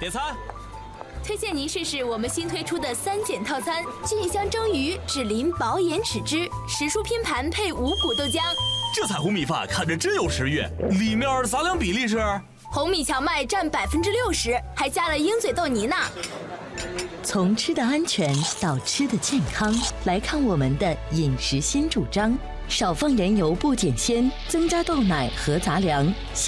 点餐。 推荐您试试我们新推出的3减套餐：菌香蒸鱼只淋薄盐豉汁，10蔬拼盘配5谷豆浆。 这彩虹米饭看着真有食欲，里面杂粮比例是红米荞麦占60%，还加了鹰嘴豆泥呢。 从吃的安全到吃的健康，来看我们的饮食新主张：少放盐油不减鲜，增加豆奶和杂粮。